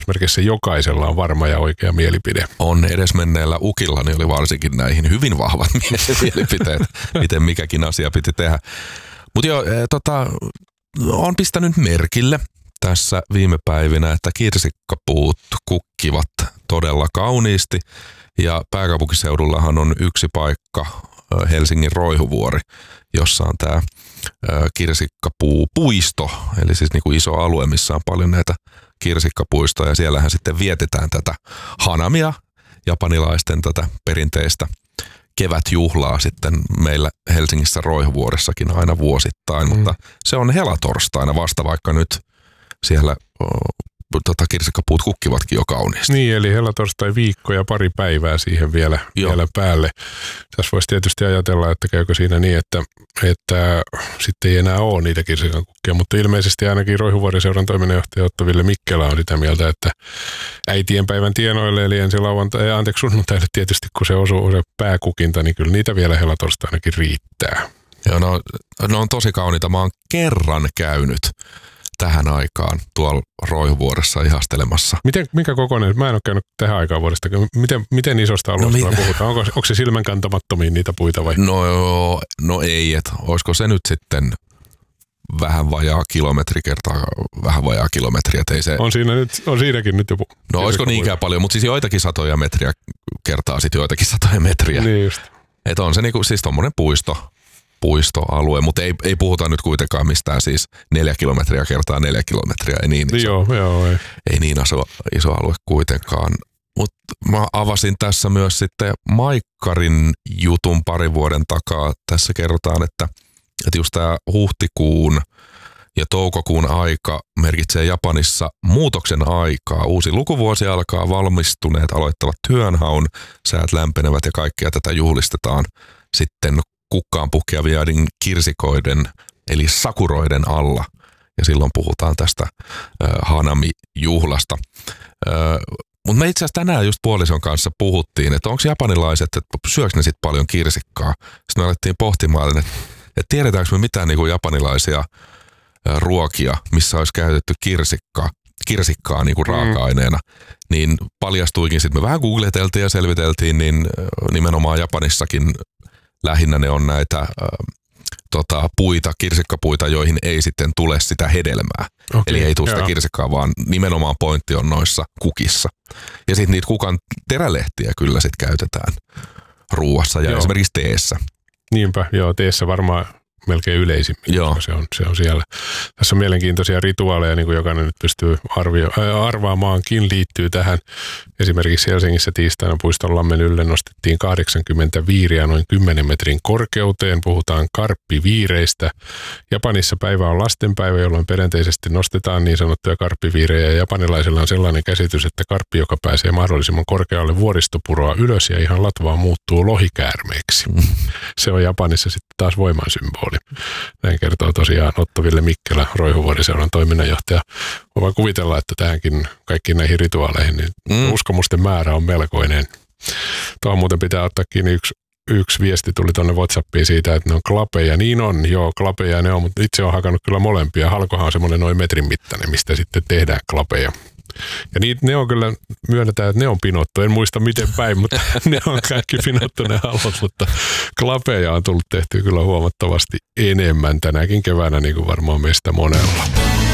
merkissä jokaisella on varma ja oikea mielipide. On edesmenneellä ukillani oli varsinkin näihin hyvin vahvat mielipiteet, miten mikäkin asia piti tehdä. Mutta joo, on pistänyt merkille tässä viime päivinä, että kirsikkapuut kukkivat todella kauniisti. Ja pääkaupunkiseudullahan on yksi paikka, Helsingin Roihuvuori, jossa on tämä kirsikkapuupuisto, eli siis niin kuin iso alue, missä on paljon näitä kirsikkapuistoja. Ja siellähän sitten vietetään tätä hanamia, japanilaisten tätä perinteistä kevätjuhlaa sitten meillä Helsingissä Roihuvuoressakin aina vuosittain, mutta se on helatorstaina vasta, vaikka nyt siellä kirsikkapuut kukkivatkin jo kauniisti. Niin, eli helatorstai viikko ja pari päivää siihen vielä päälle. Tässä voisi tietysti ajatella, että käykö siinä niin, että sitten ei enää ole niitä kirsikkakukkia, mutta ilmeisesti ainakin Roihuvuoren seuran toiminnanjohtaja Otto Ville Mikkelä on sitä mieltä, että äitienpäivän tienoille, eli ensi sunnuntaille tietysti, kun se osuu se pääkukinta, niin kyllä niitä vielä helatorstainakin riittää. Joo, ne on tosi kauniita. Mä oon kerran käynyt tähän aikaan tuolla Roihuvuoressa ihastelemassa. Minkä kokoinen? Mä en ole käynyt tähän aikaan vuodesta. Miten isosta alueesta puhutaan? Onko se silmän kantamattomiin niitä puita vai? No ei, että olisiko se nyt sitten vähän vajaa kilometri kertaa vähän vajaa kilometri. Ei se... on siinäkin nyt joku. No olisiko niinkään paljon, mutta siis joitakin satoja metriä kertaa sitten joitakin satoja metriä. Niin just. Että on se niinku, siis tommonen puistoalue, mutta ei puhuta nyt kuitenkaan mistään siis 4 kilometriä kertaa 4 kilometriä, ei niin iso, ei niin iso alue kuitenkaan. Mutta mä avasin tässä myös sitten Maikkarin jutun parin vuoden takaa. Tässä kerrotaan, että just tämä huhtikuun ja toukokuun aika merkitsee Japanissa muutoksen aikaa. Uusi lukuvuosi alkaa, valmistuneet aloittavat työnhaun, säät lämpenevät ja kaikkea tätä juhlistetaan sitten kukkaan puhkeavien kirsikoiden eli sakuroiden alla. Ja silloin puhutaan tästä hanami-juhlasta. Mutta me itse asiassa tänään just puolison kanssa puhuttiin, että onko japanilaiset, että syöks ne sitten paljon kirsikkaa. Sitten me alettiin pohtimaan, että tiedetäänkö me mitään niinku japanilaisia ruokia, missä olisi käytetty kirsikkaa niinku raaka-aineena. Niin paljastuikin sitten, me vähän googleteltiin ja selviteltiin, niin nimenomaan Japanissakin lähinnä ne on näitä kirsikkapuita, joihin ei sitten tule sitä hedelmää. Okay, eli ei tule sitä kirsikkaa, vaan nimenomaan pointti on noissa kukissa. Ja sitten niitä kukan terälehtiä kyllä sitten käytetään ruuassa ja esimerkiksi teessä. Niinpä, teessä varmaan melkein yleisimmin, koska se on siellä. Tässä on mielenkiintoisia rituaaleja, niin kuin jokainen nyt pystyy arvaamaankin, liittyy tähän. Esimerkiksi Helsingissä tiistaina puiston lammen ylle nostettiin 80 viiriä noin 10 metrin korkeuteen. Puhutaan karppiviireistä. Japanissa päivä on lastenpäivä, jolloin perinteisesti nostetaan niin sanottuja karppiviirejä. Ja japanilaisilla on sellainen käsitys, että karppi, joka pääsee mahdollisimman korkealle vuoristopuroa ylös ja ihan latvaan muuttuu lohikäärmeeksi. Se on Japanissa sitten taas voiman symboli. Näin kertoo tosiaan Otto Ville Mikkelä, Roihuvuoren seuran toiminnanjohtaja. Voin kuvitella, että tähänkin kaikkiin näihin rituaaleihin niin uskomusten määrä on melkoinen. Tuohon muuten pitää ottaa kiinni yksi viesti tuli tuonne WhatsAppiin siitä, että ne on klapeja. Niin on, klapeja ne on, mutta itse on hakannut kyllä molempia. Halkohan on semmoinen noin metrin mittainen, mistä sitten tehdään klapeja. Ja ne on kyllä, myönnetään, että ne on pinottu. En muista miten päin, mutta ne on kaikki pinottu ne halot, mutta klapeja on tullut tehtyä kyllä huomattavasti enemmän tänäkin keväänä, niin kuin varmaan meistä monella.